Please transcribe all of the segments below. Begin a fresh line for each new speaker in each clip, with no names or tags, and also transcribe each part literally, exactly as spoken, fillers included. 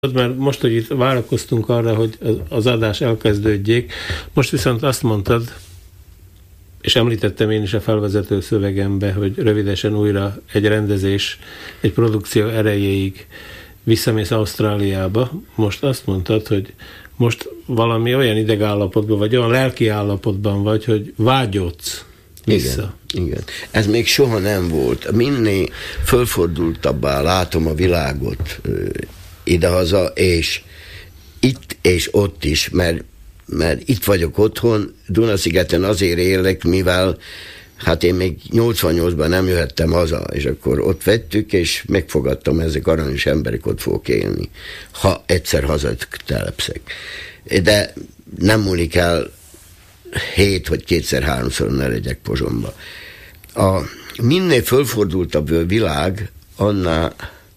Mert most, hogy itt várakoztunk arra, hogy az adás elkezdődjék, most viszont azt mondtad, és említettem én is a felvezető szövegembe, hogy rövidesen újra egy rendezés, egy produkció erejéig visszamész Ausztráliába. Most azt mondtad, hogy most valami olyan idegállapotban, vagy olyan lelki állapotban vagy, hogy vágyodsz vissza.
Igen, igen. Ez még soha nem volt. Minél fölfordultabbá látom a világot idehaza, és itt és ott is, mert, mert itt vagyok otthon, Dunaszigeten azért élek, mivel hát én még nyolcvannyolcban nem jöhettem haza, és akkor ott vettük, és megfogadtam, ezek aranyos emberek, ott fogok élni, ha egyszer hazatelepszek. De nem múlik el hét, vagy kétszer-háromszor ne legyek Pozsonyba. A minél fölfordultabb világ, annál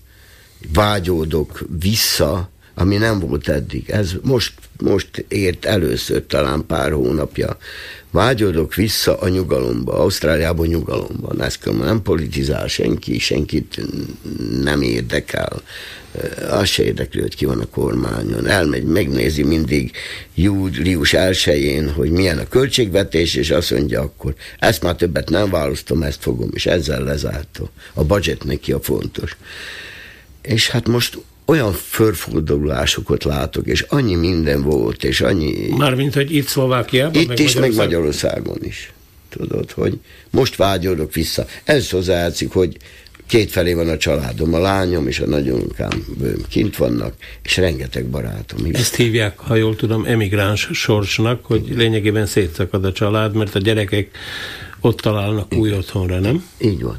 vágyódok vissza, ami nem volt eddig. Ez most, most ért először, talán pár hónapja. Vágyódok vissza a nyugalomba, Ausztráliában nyugalomban. Ez nem politizál senki, senkit nem érdekel. Az se érdekli, hogy ki van a kormányon. Elmegy, megnézi mindig július elsején, hogy milyen a költségvetés, és azt mondja akkor, ezt már többet nem választom, ezt fogom, és ezzel lezártam. A budget neki a fontos. És hát most olyan fölfordulásokat látok, és annyi minden volt, és annyi...
Mármint, hogy itt Szlovákiában?
Itt meg is, meg Magyarországon is. Tudod, hogy most vágyódok vissza. Ez hozzájátszik, hogy kétfelé van a családom, a lányom és a nagyunkám kint vannak, és rengeteg barátom.
Ezt hívják, ha jól tudom, emigráns sorsnak, hogy lényegében szétszakad a család, mert a gyerekek ott találnak új otthonra, nem?
Így van.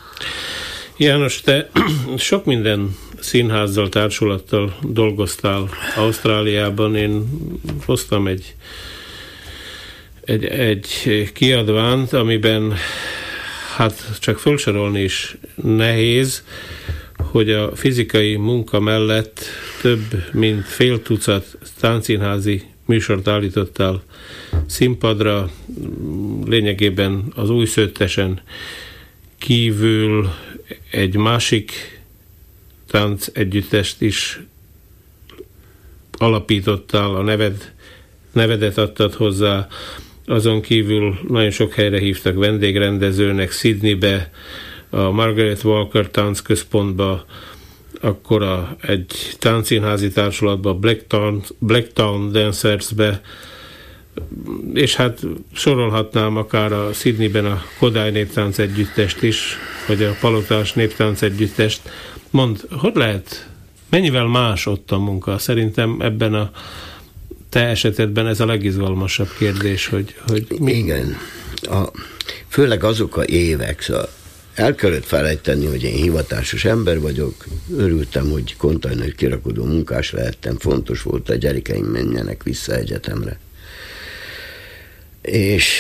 János, te sok minden színházzal, társulattal dolgoztál Ausztráliában. Én hoztam egy, egy, egy kiadványt, amiben hát csak felsorolni is nehéz, hogy a fizikai munka mellett több mint fél tucat táncszínházi műsort állítottál színpadra, lényegében az Újszőttesen kívül egy másik tánc együttest is alapítottál, a neved, nevedet adtad hozzá, azon kívül nagyon sok helyre hívtak vendégrendezőnek, Sydneybe, a Margaret Walker táncközpontba, akkor a, egy táncszínházi társulatba, Blacktown, Blacktown Dancersbe, és hát sorolhatnám akár a Sydneyben a Kodály Néptánc Együttest is, vagy a Palotás Néptánc Együttest. Mondd, hogy lehet, mennyivel más ott a munka? Szerintem ebben a te esetedben ez a legizgalmasabb kérdés, hogy... hogy mi?
Igen, a, főleg azok a évek, szóval el kellett felejteni, hogy én hivatásos ember vagyok, örültem, hogy kontajner kirakodó munkás lehettem, fontos volt, a gyerekeim menjenek vissza egyetemre. És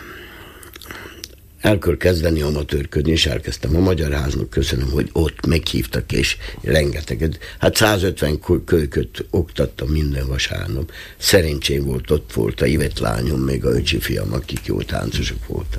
el kell kezdeni amatőrködni, és elkezdtem a Magyar Háznak, köszönöm, hogy ott meghívtak, és rengeteget, hát százötven kölyköt oktattam minden vasárnap. Szerencsém volt, ott volt a Ivett lányom, még a öcsi fiam, akik jó táncosok voltak.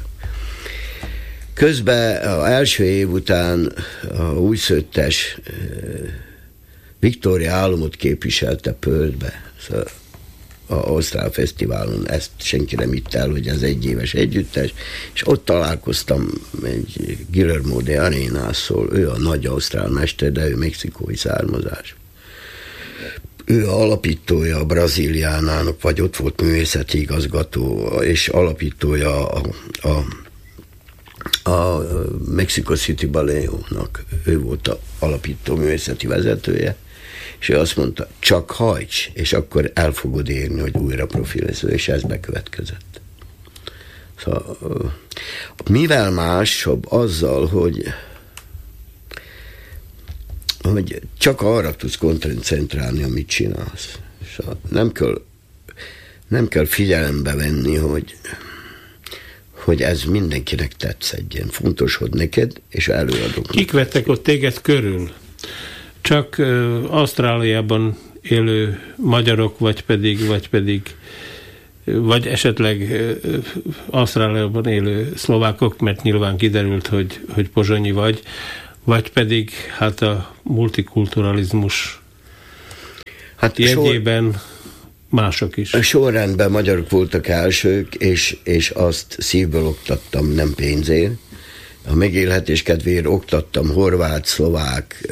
Közben az első év után a Újszőttes Viktória álomot képviselte Perthbe, szóval a Ausztrál Fesztiválon, ezt senki nem hitt el, hogy ez egy éves együttes, és ott találkoztam egy Guillermo de Arenas-szól, ő a nagy ausztrál mester, de ő mexikói származás. Ő alapítója a Brazíliánának, vagy ott volt művészeti igazgató, és alapítója a, a, a Mexico City Ballet-nak, ő volt az alapító művészeti vezetője, és ő azt mondta, csak hajts, és akkor el fogod érni, hogy újra profilező, és ez bekövetkezett. Szóval, mivel másabb azzal, hogy, hogy csak arra tudsz koncentrálni, amit csinálsz. Szóval nem kell, nem kell figyelembe venni, hogy, hogy ez mindenkinek tetszedjen. Fontos, hogy neked, és előadok.
Kik vettek ott téged körül? Csak uh, Ausztráliában élő magyarok, vagy pedig, vagy pedig, vagy esetleg uh, Ausztráliában élő szlovákok, mert nyilván kiderült, hogy, hogy pozsonyi vagy, vagy pedig hát a multikulturalizmus hát jegyében sor, mások is.
A sorrendben magyarok voltak elsők, és, és azt szívből oktattam, nem pénzért. A megélhetés kedvéért oktattam horvát, szlovák,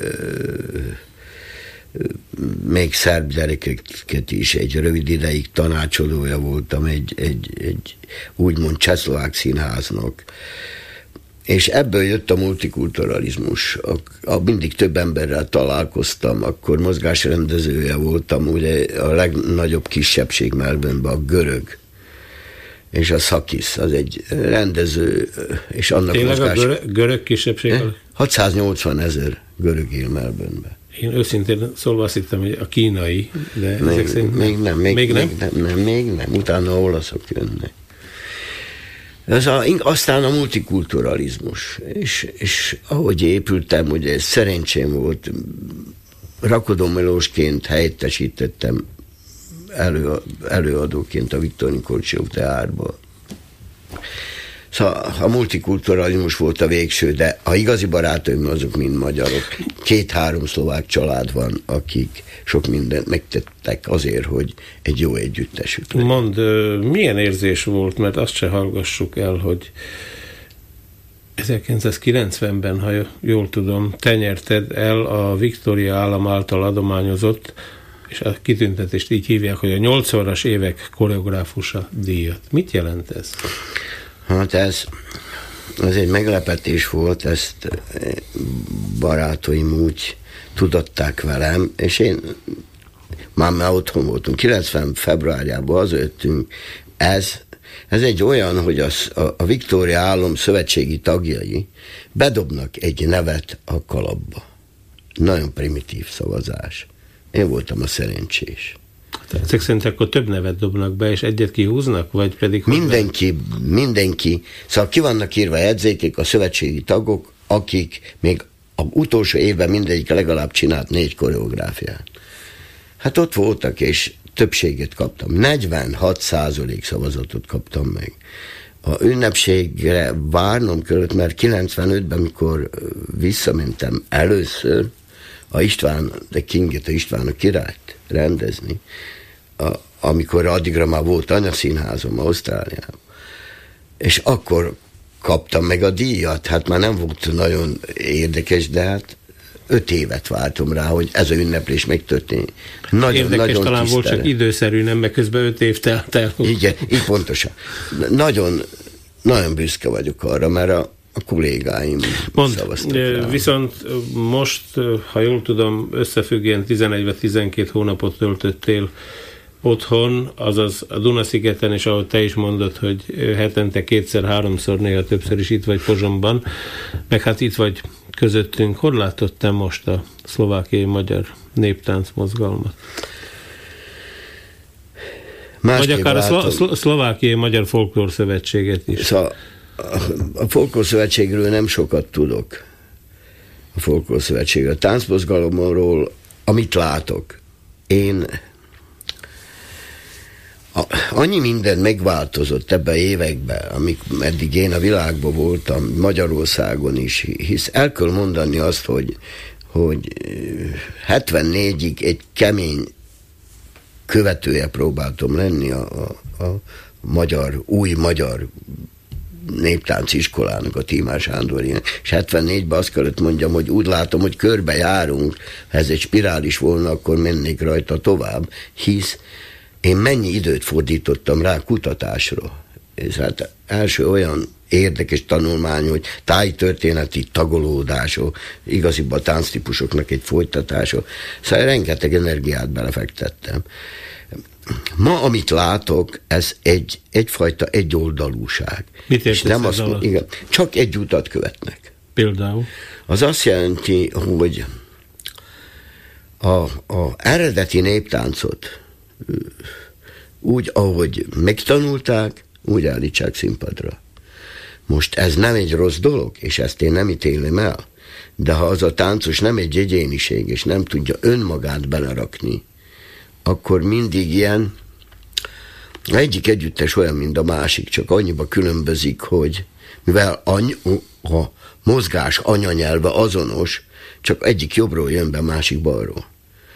még szerb gyerekeket is. Egy rövid ideig tanácsadója voltam egy, egy, egy úgymond csehszlovák színháznak. És ebből jött a multikulturalizmus. A, a mindig több emberrel találkoztam, akkor mozgásrendezője voltam, ugye a legnagyobb kisebbség Melbourne-ben a görög. És a Szakis, az egy rendező, és annak
tényleg mozgás... a görög, görög kisebbség? Eh?
hatszáznyolcvan ezer görög él Melbourne-ben.
Én őszintén szólva azt hittem, hogy a kínai, de
még,
ezek szerint
még nem. Még,
még nem?
Még nem, nem, még nem. Utána olaszok jönnek. Ez a, aztán a multikulturalizmus. És, és ahogy épültem, ugye szerencsém volt, Rakodó Miklósként helyettesítettem elő, előadóként a Viktor Nikolcsov Teárba. Szóval a multikulturalizmus volt a végső, de a igazi barátaim azok mind magyarok. Két-három szlovák család van, akik sok mindent megtettek azért, hogy egy jó együttesük legyen.
Mondd, milyen érzés volt, mert azt se hallgassuk el, hogy ezerkilencszázkilencvenben, ha jól tudom, te nyerted el a Victoria állam által adományozott, és a kitüntetést így hívják, hogy a nyolcvanas évek koreográfusa díjat. Mit jelent ez?
Hát ez, ez egy meglepetés volt, ezt barátaim úgy tudatták velem, és én már, már otthon voltunk, kilencven februárjában az jöttünk, ez, ez egy olyan, hogy az, a, a Victoria állam szövetségi tagjai bedobnak egy nevet a kalapba. Nagyon primitív szavazás. Én voltam a szerencsés.
Ezek szerint akkor több nevet dobnak be, és egyet kihúznak, vagy pedig...
Mindenki, mindenki. Szóval ki vannak írva jegyzékek a szövetségi tagok, akik még az utolsó évben mindegyik legalább csinált négy koreográfiát. Hát ott voltak, és többséget kaptam. negyvenhat százalék szavazatot kaptam meg. A ünnepségre várnom kellett, mert kilencvenötben, amikor visszamentem először, a István, de Kinget, a István a királyt rendezni, a, amikor addigra már volt anyaszínházom Ausztráliában. És akkor kaptam meg a díjat, hát már nem volt nagyon érdekes, de hát öt évet vártam rá, hogy ez a ünneplés megtörténik. Nagyon,
érdekes,
nagyon
talán
tisztelem.
Volt csak időszerű, nem, meg közben öt év telt el.
Igen, így pontosan. Nagyon, nagyon büszke vagyok arra, mert a a kollégáim
Mond,
szavaztak rá.
Viszont most, ha jól tudom, összefüggően tizenegy vagy tizenkét hónapot töltöttél otthon, azaz a Dunaszigeten, és ahogy te is mondod, hogy hetente kétszer-háromszor, néha többször is itt vagy Pozsonyban, meg hát itt vagy közöttünk. Hol látod te most a szlovákiai magyar néptánc mozgalmat? Másképp vagy akár látom. a szlo- szlovákiai magyar folklór szövetséget is.
Szóval a Folklór Szövetségről nem sokat tudok. A Folklór Szövetségről. A táncmozgalomról, amit látok, én a, annyi minden megváltozott ebben években, amik eddig én a világban voltam, Magyarországon is, hisz el kell mondani azt, hogy, hogy hetvennégyig egy kemény követője próbáltam lenni a, a, a magyar, új magyar néptánci iskolának, a Tímár Sándorinak, és hetvennégyben azt kellett mondjam, hogy úgy látom, hogy körbe járunk, ha ez egy spirális volna, akkor mennék rajta tovább, hisz én mennyi időt fordítottam rá kutatásra. És hát első olyan érdekes tanulmány, hogy tájtörténeti tagolódások, igaziban a tánctípusoknak egy folytatása, szóval rengeteg energiát belefektettem. Ma, amit látok, ez egy, egyfajta egyoldalúság.
Mit értesz
nem
ez
azt,
alatt?
Igen, csak egy utat követnek.
Például?
Az azt jelenti, hogy a, a eredeti néptáncot úgy, ahogy megtanulták, úgy állítsák színpadra. Most ez nem egy rossz dolog, és ezt én nem ítélem el, de ha az a táncos nem egy egyéniség, és nem tudja önmagát belerakni, akkor mindig ilyen, egyik együttes olyan, mint a másik, csak annyiba különbözik, hogy mivel any, a mozgás anyanyelve azonos, csak egyik jobbról jön be, másik balról.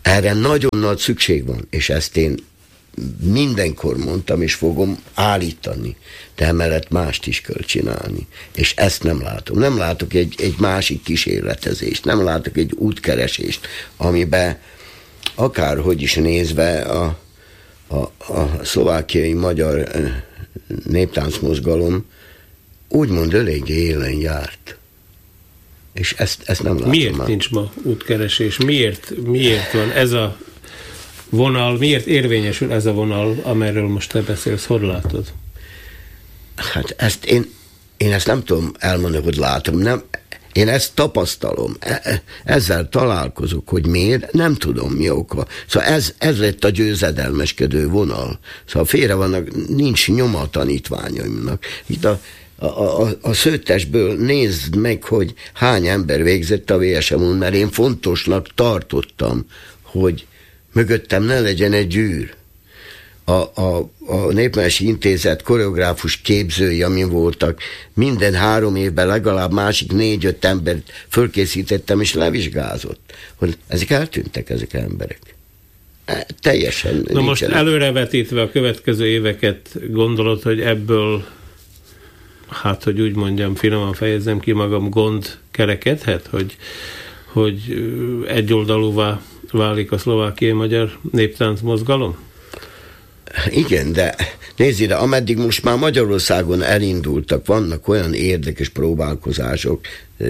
Erre nagyon nagy szükség van, és ezt én mindenkor mondtam, és fogom állítani, de emellett mást is kell csinálni. És ezt nem látom. Nem látok egy, egy másik kísérletezést, nem látok egy útkeresést, amiben akárhogy is nézve a, a, a szlovákiai magyar néptáncmozgalom úgymond eléggé élen járt. És ezt, ezt nem látom.
Miért
már.
nincs ma útkeresés? Miért, miért van ez a vonal, miért érvényesül ez a vonal, amerről most te beszélsz? Hogy látod?
Hát ezt én, én ezt nem tudom elmondani, hogy látom. Nem, én ezt tapasztalom. Ezzel találkozok, hogy miért, nem tudom mi oka. Szóval ez, ez lett a győzedelmeskedő vonal. Szóval félre vannak, nincs nyoma a tanítványaimnak. Itt a A, a, a szőttesből nézd meg, hogy hány ember végzett a vé es em-on, mert én fontosnak tartottam, hogy mögöttem ne legyen egy gyűr. A, a, a Népmesei Intézet koreográfus képzői, amin voltak, minden három évben legalább másik négy-öt embert fölkészítettem, és levizsgázott, hogy ezek eltűntek, ezek emberek. E, teljesen.
Na
nincsenek.
most előrevetítve a következő éveket, gondolod, hogy ebből, hát, hogy úgy mondjam, finoman fejezzem ki magam, gond kerekedhet, hogy, hogy egyoldalúvá válik a szlovákiai magyar néptánc mozgalom?
Igen, de nézd ide, ameddig most már Magyarországon elindultak, vannak olyan érdekes próbálkozások,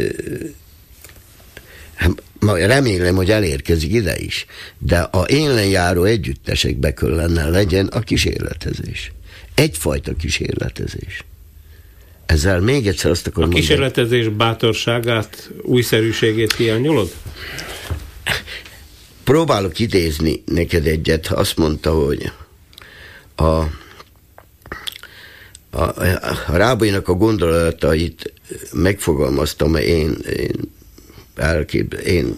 remélem, hogy elérkezik ide is, de a élen járó együttesekbe kellene legyen a kísérletezés. Egyfajta kísérletezés. Ezzel még egyszer azt akarom
mondani. A kísérletezés mondani. Bátorságát, újszerűségét hiányolod?
Próbálok idézni neked egyet. Azt mondta, hogy a, a, a Rábainak a gondolatait megfogalmaztam én, én, elkép, én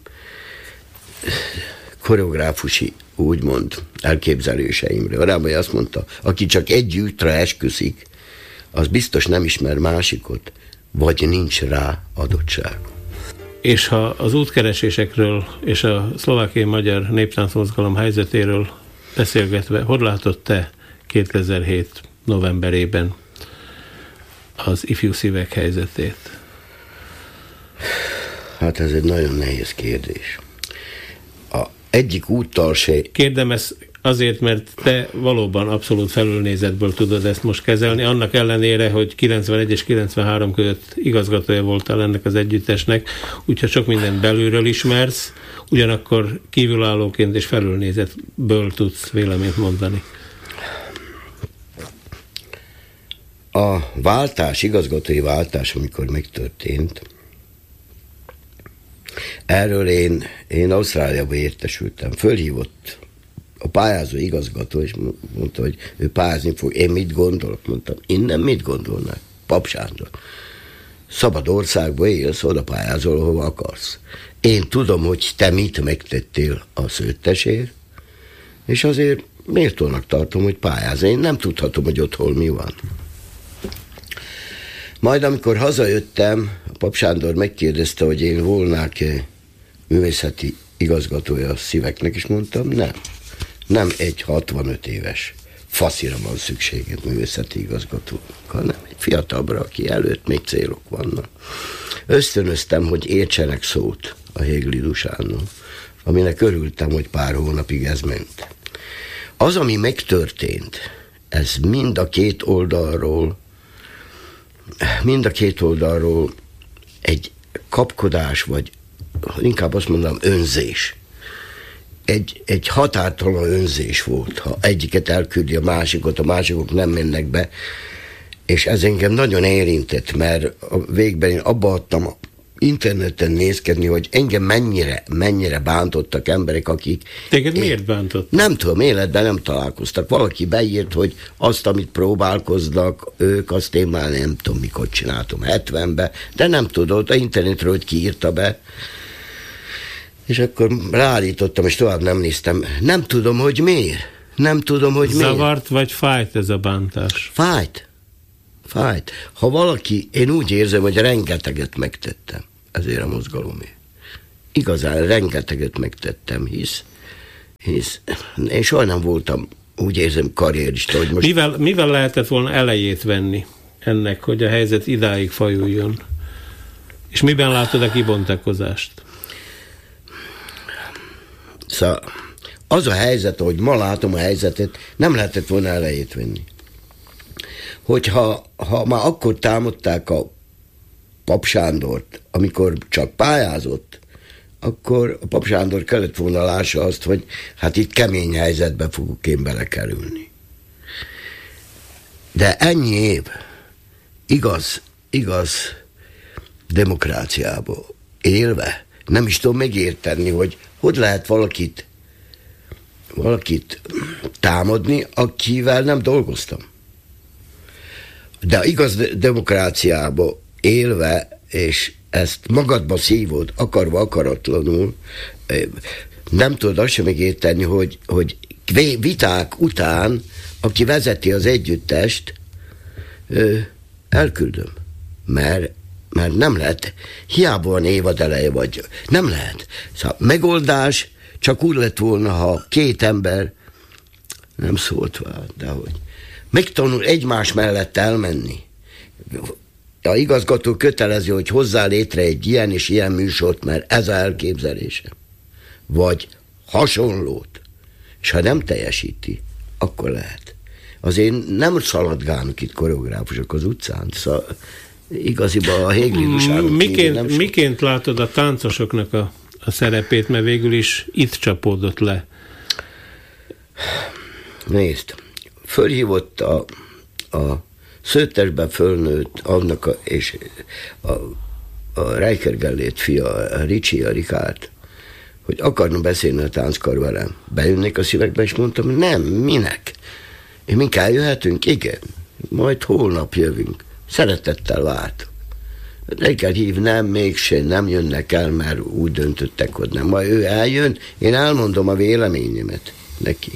koreográfusi, úgymond, elképzeléseimre. A Rábai azt mondta, aki csak egy útra esküszik, az biztos nem ismer másikot, vagy nincs rá adottság.
És ha az útkeresésekről és a szlovákiai magyar néptáncmozgalom helyzetéről beszélgetve, hogy látod te kétezer-hét novemberében az ifjú szívek helyzetét?
Hát ez egy nagyon nehéz kérdés. A egyik úttal se...
Kérdem ezt azért, mert te valóban abszolút felülnézetből tudod ezt most kezelni, annak ellenére, hogy kilencvenegy és kilencvenhárom között igazgatója voltál ennek az együttesnek, úgyhogy sok mindent belülről ismersz, ugyanakkor kívülállóként és felülnézetből tudsz véleményt mondani.
A váltás, igazgatói váltás, amikor megtörtént, erről én, én Ausztráliába értesültem. Fölhívott a pályázó igazgató, és mondta, hogy ő pályázni fog. Én mit gondolok? Mondtam, innen mit gondolnak? Pap Sándor. Szabad országba élsz, oda pályázol, ahova akarsz. Én tudom, hogy te mit megtettél a szőttesért, és azért méltónak tartom, hogy pályáz. Én nem tudhatom, hogy ott hol mi van. Majd amikor hazajöttem, a Pap Sándor megkérdezte, hogy én volnák-e művészeti igazgatója a szíveknek, és mondtam, nem. Nem egy hatvanöt éves faszira van szükséged művészeti igazgatónak, hanem egy fiatalabbra, aki előtt még célok vannak. Ösztönöztem, hogy értsenek szót a Hégli Dusánnal, aminek örültem, hogy pár hónapig ez ment. Az, ami megtörtént, ez mind a két oldalról, mind a két oldalról egy kapkodás, vagy inkább azt mondom, önzés. Egy, egy határtalan önzés volt, ha egyiket elküldi a másikot, a másikok nem mennek be, és ez engem nagyon érintett, mert a végben én abba adtam interneten nézkedni, hogy engem mennyire, mennyire bántottak emberek, akik...
Téged én, miért bántott?
Nem tudom, életben nem találkoztak. Valaki beírt, hogy azt, amit próbálkoznak ők, azt én már nem tudom, mikor csináltam, hetvenben, de nem tudod, a internetről, hogy ki írta be. És akkor ráállítottam, és tovább nem néztem. Nem tudom, hogy miért. Nem tudom, hogy miért.
Zavart vagy fájt ez a bántás?
Fájt. Fájt. Ha valaki, én úgy érzem, hogy rengeteget megtettem ezért a mozgalomért. igazán rengeteget megtettem, hisz, hisz én soha nem voltam, úgy érzem, karrierista, hogy most...
Mivel, mivel lehetett volna elejét venni ennek, hogy a helyzet idáig fajuljon? És miben látod a kibontakozást?
Szóval az a helyzet, ahogy ma látom a helyzetet, nem lehetett volna elejét venni. Hogyha ha már akkor támadták a Pap Sándort, amikor csak pályázott, akkor a Pap Sándor kellett volna lássa azt, hogy hát itt kemény helyzetbe fogok én belekerülni. De ennyi év igaz, igaz demokráciába élve, nem is tudom megérteni, hogy hogy lehet valakit valakit támadni, akivel nem dolgoztam. De igaz demokráciába élve, és ezt magadba szívod, akarva, akaratlanul, nem tudod azt sem megérteni, hogy, hogy viták után, aki vezeti az együttest, elküldöm. Mert, mert nem lehet. Hiába van évad eleje vagy. Nem lehet. Szóval megoldás csak úgy lett volna, ha két ember nem szólt vele, de hogy megtanul egymás mellett elmenni. A igazgató kötelező, hogy hozzá létre egy ilyen és ilyen műsort, mert ez az elképzelése. Vagy hasonlót. És ha nem teljesíti, akkor lehet. Azért nem szaladgálnak itt koreográfusok az utcán. Szóval igaziban a Héglidusárok
miként, miként látod a táncosoknak a, a szerepét, mert végül is itt csapódott le?
Nézd, fölhívott a, a Szőttesben fölnőtt annak a, és a, a Reicher Gellért fia, a Ricsi, a Rikárt, hogy akarna beszélni a tánckar velem. Bejönnék a szívekbe, és mondtam, nem, minek? És mink eljöhetünk? Igen. Majd holnap jövünk. Szeretettel vártok. Reicher hív, nem, mégse, nem jönnek el, mert úgy döntöttek, hogy nem. Majd ő eljön, én elmondom a véleményemet neki.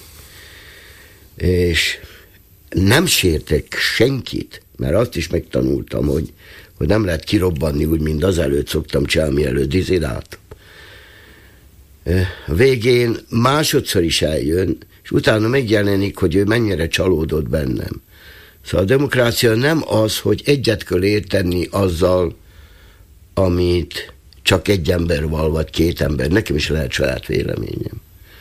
És nem sértek senkit, mert azt is megtanultam, hogy, hogy nem lehet kirobbanni úgy, mint azelőtt szoktam csinálni, mielőtt dizidáltam. A végén másodszor is eljön, és utána megjelenik, hogy ő mennyire csalódott bennem. Szóval a demokrácia nem az, hogy egyet kell érteni azzal, amit csak egy ember val, vagy két ember. Nekem is lehet saját véleményem.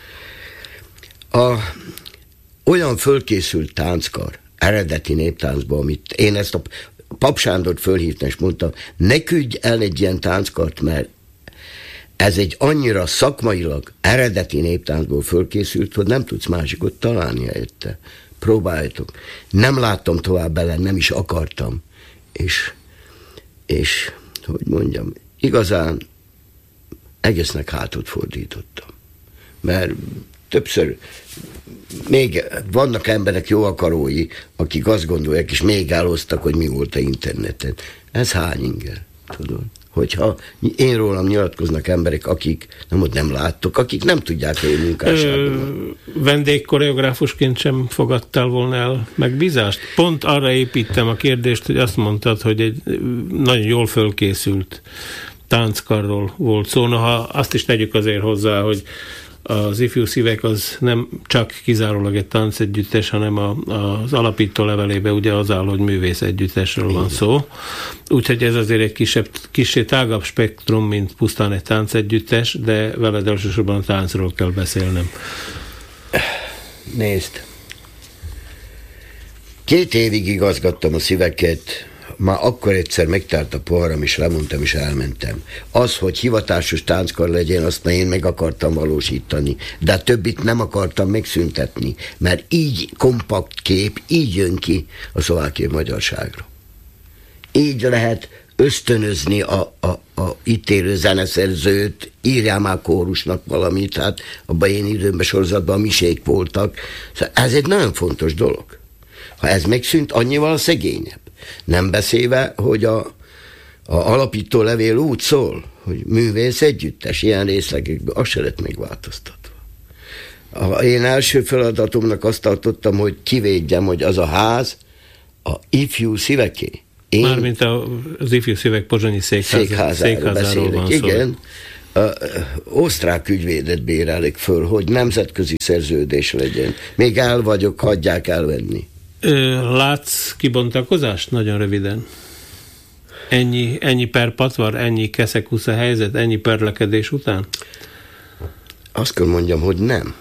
A olyan fölkészült tánckar, eredeti néptáncban, amit én ezt a Pap Sándort fölhívtam, és mondtam, ne küldj el egy ilyen tánckart, mert ez egy annyira szakmailag eredeti néptáncból fölkészült, hogy nem tudsz másikot találni helyette. Próbáljátok. Nem láttam tovább bele, nem is akartam. És, és hogy mondjam, igazán egésznek hátot fordítottam. Mert többször még vannak emberek jó akarói, akik azt gondolják, és még elhoztak, hogy mi volt a interneten. Ez hány inger, tudod? Hogyha én rólam nyilatkoznak emberek, akik nem, ott nem láttok, akik nem tudják, hogy én munkásságban.
Vendégkoreográfusként sem fogadtál volna el megbízást? Pont arra építem a kérdést, hogy azt mondtad, hogy egy nagyon jól fölkészült tánckarról volt szó. Noha azt is tegyük azért hozzá, hogy az Ifjú Szívek az nem csak kizárólag egy táncegyüttes, hanem a, az alapító levelében ugye az áll, hogy művész együttesről van szó. Úgyhogy ez azért egy kisebb, kicsit tágabb spektrum, mint pusztán egy táncegyüttes, de veled elsősorban a táncról kell beszélnem.
Nézd, két évig igazgattam a Szíveket, már akkor egyszer megtárt a poharam, és lemondtam, és elmentem. Az, hogy hivatásos tánckar legyen, azt én meg akartam valósítani, de a többit nem akartam megszüntetni, mert így kompakt kép, így jön ki a szlovákiai magyarságra. Így lehet ösztönözni a, a, a itt élő zeneszerzőt, írjál már kórusnak valamit, hát abban én időmben sorozatban misék voltak. Szóval ez egy nagyon fontos dolog. Ha ez megszűnt, annyival szegényebb. Nem beszélve, hogy a, a alapító levél úgy szól, hogy művész együttes, ilyen részlegekből, az se lett megváltoztatva. A, én első feladatomnak azt tartottam, hogy kivédjem, hogy az a ház a Ifjú Szíveké. Én
Mármint az Ifjú Szívek pozsonyi székház,
székházáról beszélek,
van
igen. a osztrák ügyvédet bérelik föl, hogy nemzetközi szerződés legyen. Még el vagyok, hagyják elvenni.
Látsz kibontakozást? Nagyon röviden. Ennyi, ennyi per patvar, ennyi keszekusza helyzet, ennyi perlekedés után?
Azt kell mondjam, hogy nem.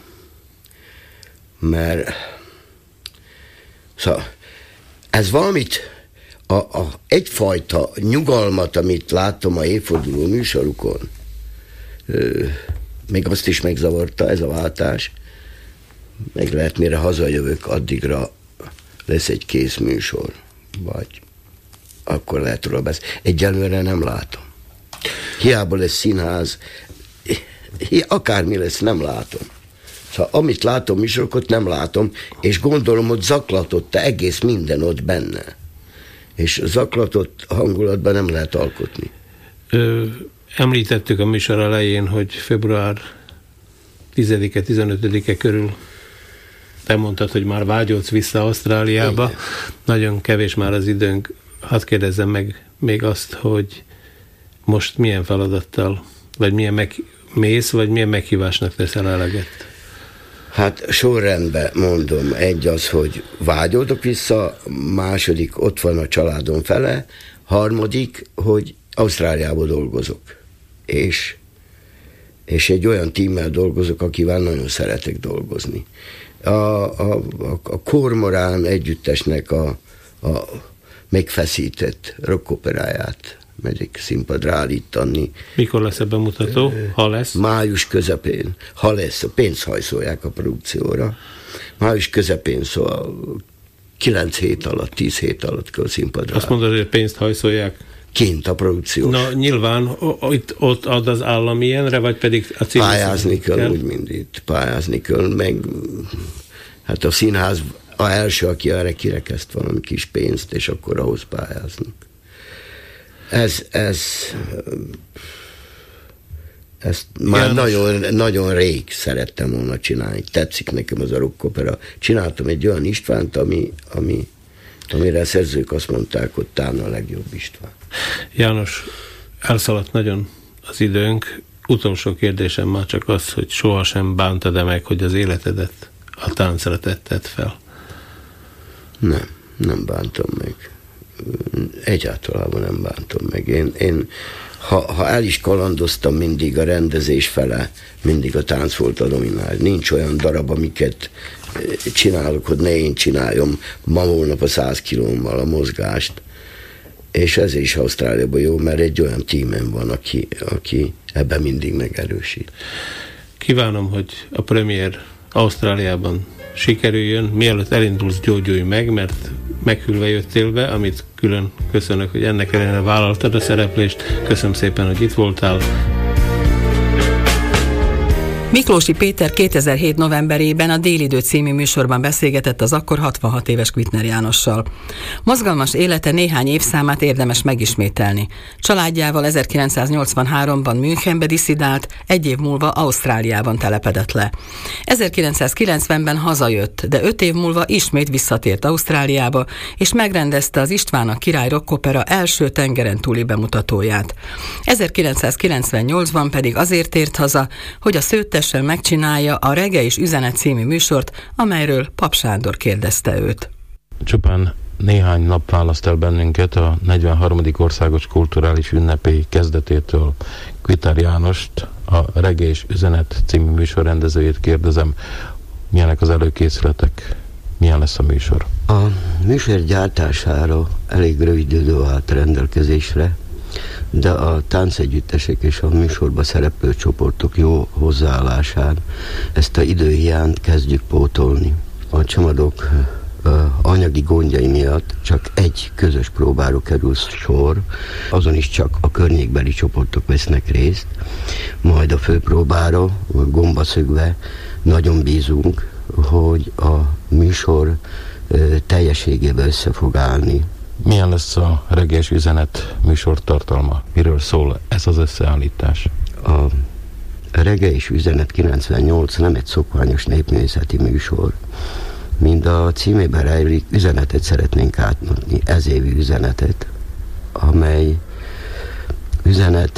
Mert szóval ez valamit, a, a, egyfajta nyugalmat, amit láttam a évforduló műsorukon, ö, még azt is megzavarta ez a váltás, meg lehet, mire hazajövök, addigra lesz egy kész műsor, vagy akkor lehet róla beszélni. Egyelőre nem látom. Hiába lesz színház, akármi lesz, nem látom. Szóval amit látom műsorokat, nem látom, és gondolom, hogy zaklatott egész minden ott benne. És zaklatott hangulatban nem lehet alkotni.
Ö, említettük a műsor elején, hogy február tizedike, tizenötödike körül te mondtad, hogy már vágyódsz vissza Ausztráliába. Igen. Nagyon kevés már az időnk. Hadd kérdezzem meg még azt, hogy most milyen feladattal, vagy milyen meg, mész, vagy milyen meghívásnak teszel eleget?
Hát sorrendben mondom, egy az, hogy vágyódok vissza, második, ott van a családom fele, harmadik, hogy Ausztráliában dolgozok. És, és egy olyan tímmel dolgozok, akivel nagyon szeretek dolgozni. A, a, a, a Kormorán együttesnek a, a megfeszített rockoperáját megyek színpadra állítani.
Mikor lesz ebben mutató? Ha lesz?
Május közepén. Ha lesz, pénzt hajszolják a produkcióra. Május közepén, szóval kilenc hét alatt, tíz hét alatt kell színpadra.
Azt mondod, hogy pénzt hajszolják?
Kint a produkció.
Na, nyilván itt, ott ad az állam ilyenre, vagy pedig a civil
pályázni kell, kell, úgy mind itt. Pályázni kell, meg hát a színház a első, aki erre kirekeszt valami kis pénzt, és akkor ahhoz pályáznak. Ez, ez, ezt már nagyon, nagyon rég szerettem volna csinálni. Tetszik nekem az a rockopera. Csináltam egy olyan Istvánt, ami, ami, amire a szerzők azt mondták, hogy talán a legjobb István.
János, elszaladt nagyon az időnk. Utolsó kérdésem már csak az, hogy sohasem bántad-e meg, hogy az életedet a táncra tetted fel?
Nem, nem bántam meg. Egyáltalában nem bántom meg. Én, én ha, ha el is kalandoztam mindig a rendezés fele, mindig a tánc volt a dominál. Nincs olyan darab, amiket csinálok, hogy ne én csináljam ma holnap a száz kilómmal a mozgást. És ez is Ausztráliában jó, mert egy olyan tímem van, aki, aki ebben mindig megerősít.
Kívánom, hogy a premier Ausztráliában sikerüljön, mielőtt elindulsz, gyógyulj meg, mert meghűlve jöttél be, amit külön köszönök, hogy ennek ellenére vállaltad a szereplést. Köszönöm szépen, hogy itt voltál.
Miklósi Péter kétezer-hét novemberében a Délidő című műsorban beszélgetett az akkor hatvanhat éves Kvitner Jánossal. Mozgalmas élete néhány évszámát érdemes megismételni. Családjával ezerkilencszáznyolcvanháromban Münchenbe disszidált, egy év múlva Ausztráliában telepedett le. ezerkilencszázkilencvenben hazajött, de öt év múlva ismét visszatért Ausztráliába, és megrendezte az István a Király rockopera első tengeren túli bemutatóját. ezerkilencszázkilencvennyolcban pedig azért tért haza, hogy a Szőttes megcsinálja a Rege és Üzenet című műsort, amelyről Pap Sándor kérdezte őt.
Csupán néhány nap választ el bennünket a negyvenharmadik országos kulturális ünnepély kezdetétől. Kvitner Jánost, a Rege és Üzenet című műsor rendezőjét kérdezem, milyenek az előkészületek, milyen lesz a műsor?
A műsor gyártására elég rövid idő állt rendelkezésre, de a táncegyüttesek és a műsorba szereplő csoportok jó hozzáállásán ezt a időhiányt kezdjük pótolni. A Csamadok anyagi gondjai miatt csak egy közös próbára kerül sor, azon is csak a környékbeli csoportok vesznek részt, majd a főpróbára gombaszögve nagyon bízunk, hogy a műsor teljességében össze fog állni.
Milyen lesz a Rege és Üzenet műsor tartalma? Miről szól ez az összeállítás?
A Rege és Üzenet kilencvennyolc nem egy szokványos népművészeti műsor. Mind a címében rejlik, üzenetet szeretnénk átadni, ezévi üzenetet, amely üzenet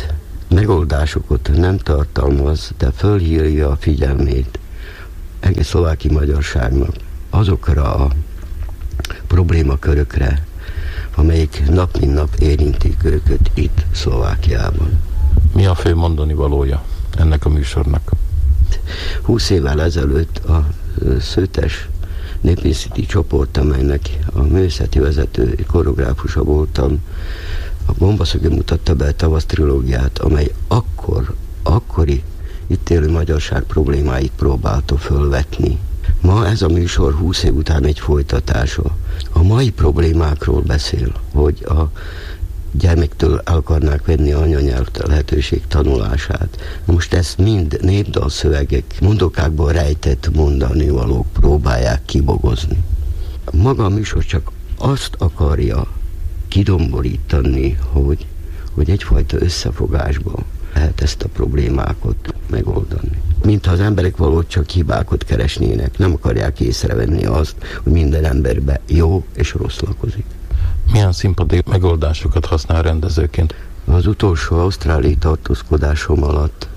megoldásokat nem tartalmaz, de fölhívja a figyelmét egész szlováki magyarságnak azokra a problémakörökre, amelyik nap mint nap érintik őket itt Szlovákiában.
Mi a fő mondani valója ennek a műsornak?
Húsz évvel ezelőtt a Szőtes népművészeti csoport, amelynek a művészeti vezető koreográfusa voltam, a Gombaszögön mutatta be a tavasz trilógiát, amely akkor, akkori itt élő magyarság problémáit próbálta fölvetni. Ma ez a műsor húsz év után egy folytatása. A mai problémákról beszél, hogy a gyermektől el akarnák venni anyanyelv lehetőség tanulását. Most ezt mind népdalszövegek, mondokákból rejtett mondani valók próbálják kibogozni. Maga a műsor csak azt akarja kidomborítani, hogy, hogy egyfajta összefogásban lehet ezt a problémákat megoldani. Mintha az emberek valót csak hibákat keresnének, nem akarják észrevenni azt, hogy minden emberbe jó és rossz lakozik.
Milyen színpadi megoldásokat használ rendezőként?
Az utolsó ausztráliai tartózkodásom alatt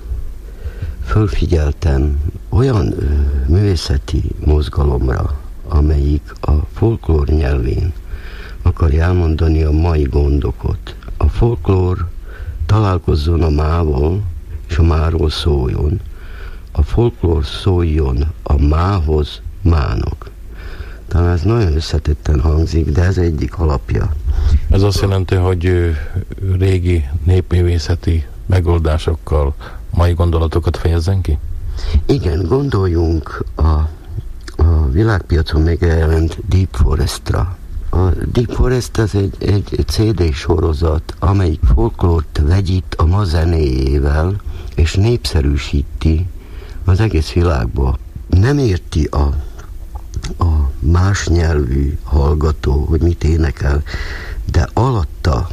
fölfigyeltem olyan ö, művészeti mozgalomra, amelyik a folklór nyelvén akarja elmondani a mai gondokat. A folklór találkozzon a mával, és a máról szóljon. A folklór szóljon a mához, mának. Talán ez nagyon összetetten hangzik, de ez egyik alapja.
Ez azt jelenti, hogy régi népművészeti megoldásokkal mai gondolatokat fejezzen ki?
Igen, gondoljunk a, a világpiacon megjelent Deep Forestra. A Deep Forest az egy, egy cé dé sorozat, amelyik folklórt vegyít a ma zenéjével, és népszerűsíti az egész világba. Nem érti a, a más nyelvű hallgató, hogy mit énekel, de alatta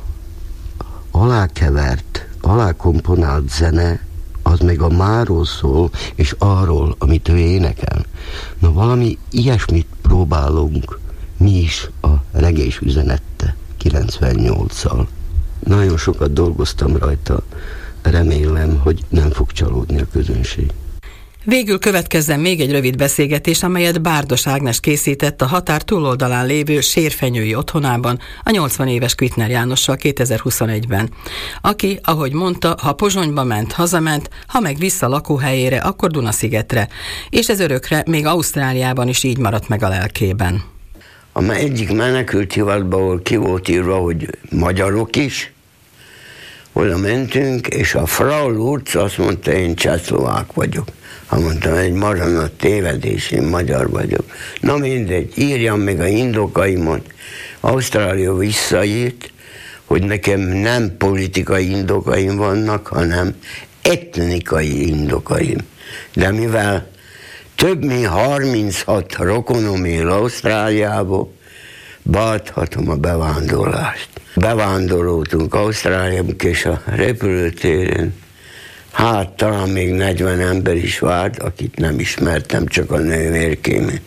alákevert, alákomponált zene, az meg a máról szól, és arról, amit ő énekel. Na valami ilyesmit próbálunk mi is a Regés üzenette kilencvennyolccal. Nagyon sokat dolgoztam rajta, remélem, hogy nem fog csalódni a közönség.
Végül következzen még egy rövid beszélgetés, amelyet Bárdos Ágnes készített a határ túloldalán lévő Sérfenyői otthonában a nyolcvan éves Kvitner Jánossal kétezer-huszonegyben, aki, ahogy mondta, ha Pozsonyba ment, hazament, ha meg vissza lakóhelyére, akkor Dunaszigetre, és ez örökre még Ausztráliában is így maradt meg a lelkében.
A egyik menekült hivatba, ahol ki volt írva, hogy magyarok is, oda mentünk, és a Frau Lurc azt mondta, én csehszlovák vagyok. Ha mondtam, egy maradna tévedés, én magyar vagyok. Na mindegy, írjam meg a indokaimat. Ausztrália visszaírt, hogy nekem nem politikai indokaim vannak, hanem etnikai indokaim. De mivel több mint harminchat rokonom él Ausztráliába, beadhatom a bevándorlást. Bevándoroltunk Ausztráliába, és a repülőtéren, hát talán még negyven ember is várt, akit nem ismertem, csak a nővérkémet.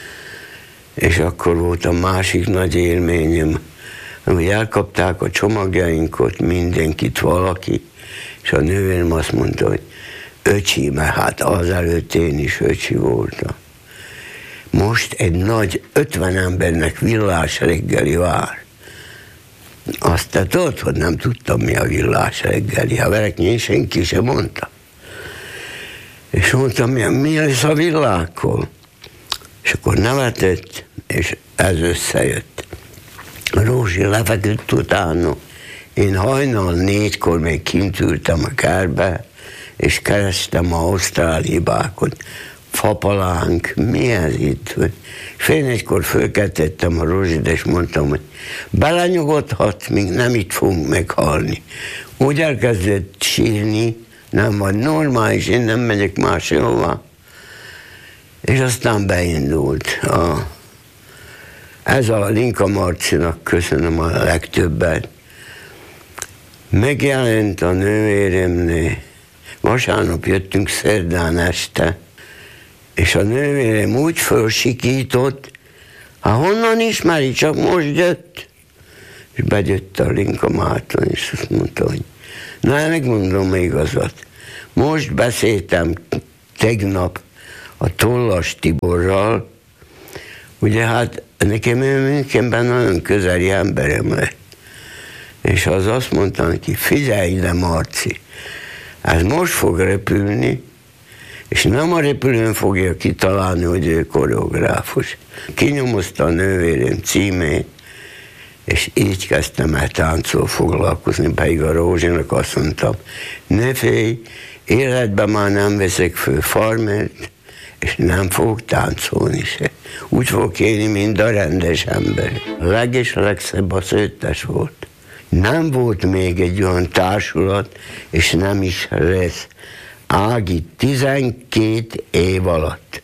És akkor volt a másik nagy élményem, hogy elkapták a csomagjainkat, mindenkit valaki, és a nővérem azt mondta, hogy öcsi, mert hát azelőtt én is öcsi voltam. Most egy nagy ötven embernek villás reggeli vár. Azt te tudod, hogy nem tudtam, mi a villás reggeli. Ha vereknyi senki sem mondta. És mondtam, mi, mi lesz a villákkal? És akkor nevetett, és ez összejött. Rózsi lefeküdt utána. Én hajnal négykor még kint ültem a kertbe, és kerestem a ausztrálibákot. Fapalánk, mi ez itt? Fél négykor fölkeltettem a Rózsit, és mondtam, hogy belenyugodhat, míg nem itt fogunk meghalni. Úgy elkezdett sírni, nem vagy normális, én nem megyek máshova. És aztán beindult. A, ez a Linka Marcinak köszönöm a legtöbbet. Megjelent a nővéremnél. Vasárnap jöttünk szerdán este, és a nővérem úgy fölsikított, hát honnan ismeri, csak most jött. És bejött a Linka Márton, és azt mondta, hogy Na, megmondom igazat. Most beszéltem tegnap a Tollas Tiborral, ugye hát nekem ő Münchenben nagyon közeli emberem lett. És az azt mondta neki, figyelj ide, Marci, ez most fog repülni, és nem a repülőn fogja kitalálni, hogy ő koreográfus. Kinyomozta a nővérem címét, és így kezdtem el táncol foglalkozni, pedig a Rózsinak azt mondtam, ne félj, életben már nem veszek fő farmert, és nem fogok táncolni se. Úgy fogok élni, mint a rendes ember. A leg és legszebb a Szőttes volt. Nem volt még egy olyan társulat, és nem is lesz. Ági tizenkét év alatt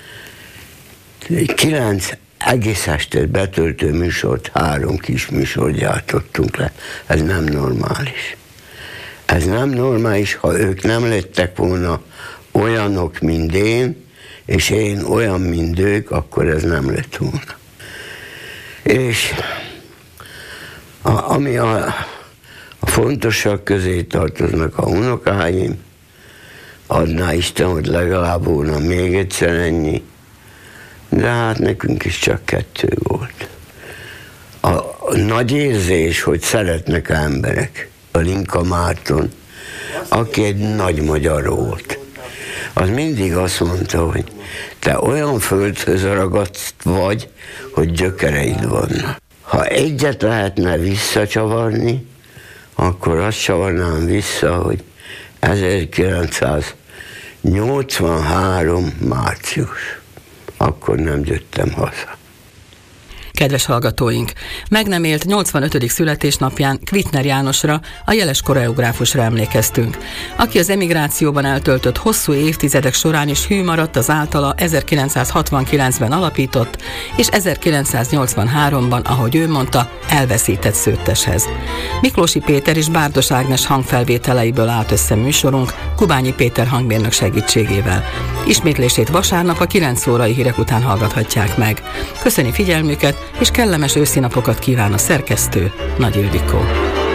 kilenc egész estét betöltő műsort, három kis műsort gyártottunk le. Ez nem normális. Ez nem normális, ha ők nem lettek volna olyanok, mint én, és én olyan, mint ők, akkor ez nem lett volna. És a, ami a, a fontosak közé tartoznak a unokáim, adná Isten, hogy legalább volna még egyszer ennyi, de hát nekünk is csak kettő volt. A, a nagy érzés, hogy szeretnek emberek. A Linka Márton, aki egy nagy magyar volt, az mindig azt mondta, hogy te olyan földhöz ragadt vagy, hogy gyökereid vannak. Ha egyet lehetne visszacsavarni, akkor azt csavarnám vissza, hogy ezerkilencszáznyolcvanhárom március. Akkor nem jöttem haza.
Kedves hallgatóink, meg nem élt nyolcvanötödik születésnapján Kvitner Jánosra, a jeles koreográfusra emlékeztünk, aki az emigrációban eltöltött hosszú évtizedek során is hű maradt az általa ezerkilencszázhatvankilencben alapított, és ezerkilencszáznyolcvanháromban, ahogy ő mondta, elveszített Szőtteshez. Miklósi Péter és Bárdos Ágnes hangfelvételeiből állt össze műsorunk Kubányi Péter hangmérnök segítségével. Ismétlését vasárnap a kilenc órai hírek után hallgathatják meg. Köszöni figyelmüket, és kellemes őszi napokat kíván a szerkesztő, Nagy Ildikó.